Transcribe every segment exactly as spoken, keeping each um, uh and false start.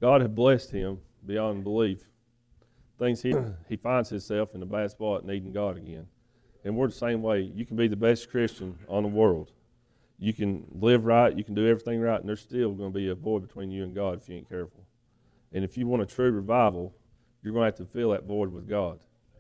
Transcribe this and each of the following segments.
God had blessed him beyond belief. Things he he finds himself in a bad spot needing God again. And we're the same way. You can be the best Christian on the world. You can live right, you can do everything right, and there's still going to be a void between you and God if you ain't careful. And if you want a true revival, you're going to have to fill that void with God.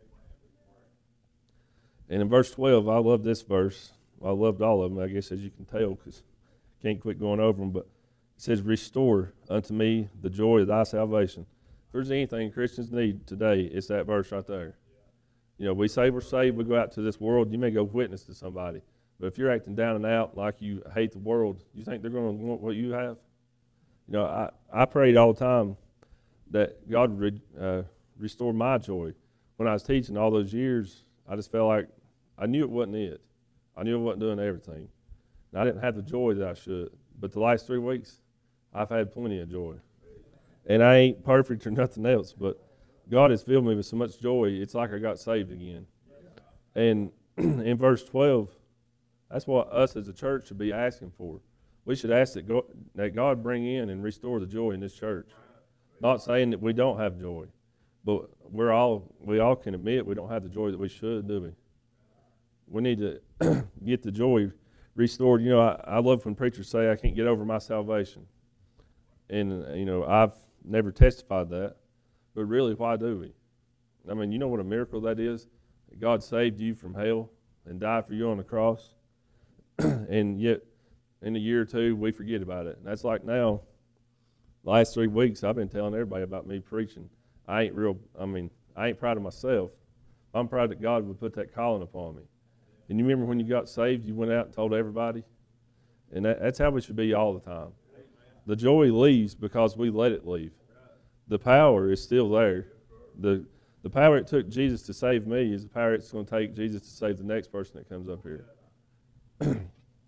And in verse twelve, I love this verse. Well, I loved all of them, I guess, as you can tell, because I can't quit going over them. But it says, restore unto me the joy of thy salvation. If there's anything Christians need today, it's that verse right there. You know, we say we're saved, we go out to this world, you may go witness to somebody. But if you're acting down and out like you hate the world, you think they're going to want what you have? You know, I, I prayed all the time that God would uh, restore my joy. When I was teaching all those years, I just felt like I knew it wasn't it. I knew I wasn't doing everything. And I didn't have the joy that I should. But the last three weeks, I've had plenty of joy. And I ain't perfect or nothing else, but God has filled me with so much joy, it's like I got saved again. And in verse twelve, that's what us as a church should be asking for. We should ask that God, that God bring in and restore the joy in this church. Not saying that we don't have joy, but we're all we all can admit we don't have the joy that we should, do we? We need to get the joy restored. You know, I, I love when preachers say, I can't get over my salvation. And, you know, I've never testified that. But really, why do we? I mean, you know what a miracle that is? That God saved you from hell and died for you on the cross. And yet, in a year or two, we forget about it. And that's like now, the last three weeks, I've been telling everybody about me preaching. I ain't real, I mean, I ain't proud of myself. I'm proud that God would put that calling upon me. And you remember when you got saved, you went out and told everybody? And that, that's how we should be all the time. The joy leaves because we let it leave. The power is still there. The the power it took Jesus to save me is the power it's going to take Jesus to save the next person that comes up here. It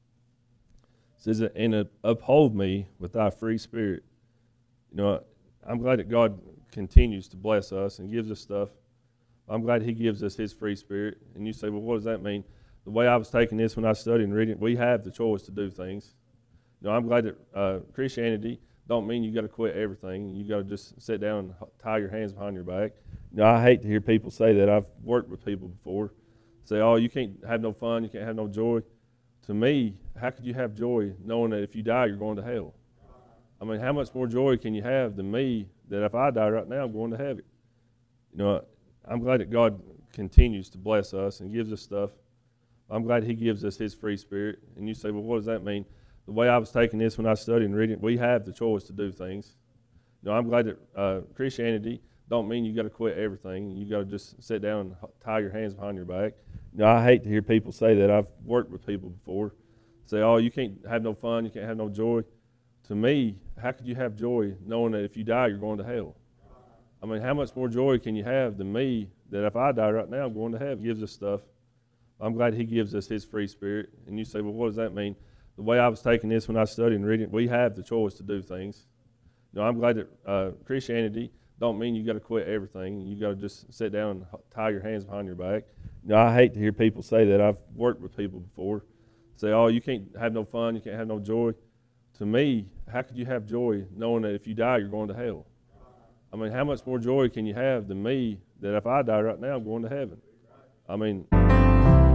says, and uphold me with thy free spirit. You know, I'm glad that God continues to bless us and gives us stuff. I'm glad he gives us his free spirit. And you say, well, what does that mean? The way I was taking this when I studied and reading, we have the choice to do things. You know, I'm glad that uh, Christianity don't mean you got to quit everything. You got to just sit down and tie your hands behind your back. You know, I hate to hear people say that. I've worked with people before. Say, oh, you can't have no fun, you can't have no joy. To me, how could you have joy knowing that if you die, you're going to hell? I mean, how much more joy can you have than me that if I die right now, I'm going to heaven? You know, I'm glad that God continues to bless us and gives us stuff. I'm glad he gives us his free spirit. And you say, well, what does that mean? The way I was taking this when I studied and reading, we have the choice to do things. You know, I'm glad that uh, Christianity don't mean you got to quit everything. You got to just sit down and tie your hands behind your back. You know, I hate to hear people say that. I've worked with people before. Say, oh, you can't have no fun, you can't have no joy. To me, how could you have joy knowing that if you die, you're going to hell? I mean, how much more joy can you have than me that if I die right now, I'm going to heaven? Gives us stuff. I'm glad he gives us his free spirit. And you say, well, what does that mean? The way I was taking this when I studied and reading, we have the choice to do things. You know, I'm glad that uh, Christianity don't mean you got to quit everything. You got to just sit down and tie your hands behind your back. You know, I hate to hear people say that. I've worked with people before. Say, oh, you can't have no fun, you can't have no joy. To me, how could you have joy knowing that if you die, you're going to hell? I mean, how much more joy can you have than me that if I die right now, I'm going to heaven? I mean...